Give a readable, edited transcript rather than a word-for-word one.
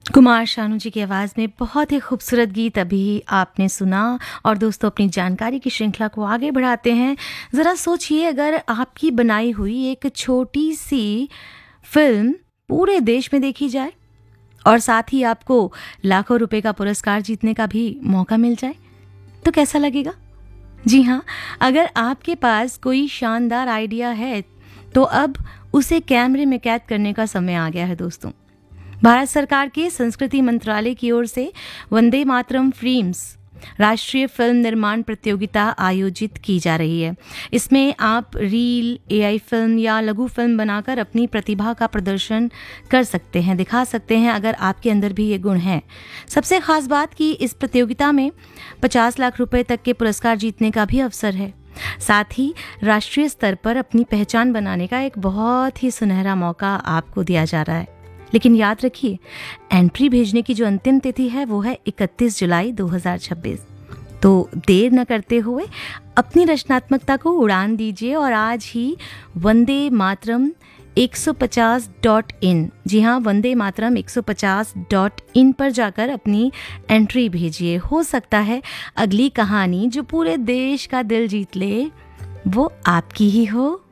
कुमार शानू जी की आवाज़ में बहुत ही खूबसूरत गीत अभी आपने सुना। और दोस्तों, अपनी जानकारी की श्रृंखला को आगे बढ़ाते हैं। ज़रा सोचिए, अगर आपकी बनाई हुई एक छोटी सी फिल्म पूरे देश में देखी जाए और साथ ही आपको लाखों रुपए का पुरस्कार जीतने का भी मौका मिल जाए, तो कैसा लगेगा? जी हाँ, अगर आपके पास कोई शानदार आइडिया है तो अब उसे कैमरे में कैद करने का समय आ गया है दोस्तों। भारत सरकार के संस्कृति मंत्रालय की ओर से वंदे मातरम फिल्म्स राष्ट्रीय फिल्म निर्माण प्रतियोगिता आयोजित की जा रही है। इसमें आप रील, एआई फिल्म या लघु फिल्म बनाकर अपनी प्रतिभा का प्रदर्शन कर सकते हैं, दिखा सकते हैं अगर आपके अंदर भी ये गुण है। सबसे खास बात कि इस प्रतियोगिता में 50 लाख रुपए तक के पुरस्कार जीतने का भी अवसर है। साथ ही राष्ट्रीय स्तर पर अपनी पहचान बनाने का एक बहुत ही सुनहरा मौका आपको दिया जा रहा है। लेकिन याद रखिए, एंट्री भेजने की जो अंतिम तिथि है वो है 31 जुलाई 2026। तो देर न करते हुए अपनी रचनात्मकता को उड़ान दीजिए और आज ही वंदे मातरम 150.in, जी हाँ, वंदे मातरम 150.in पर जाकर अपनी एंट्री भेजिए। हो सकता है अगली कहानी जो पूरे देश का दिल जीत ले वो आपकी ही हो।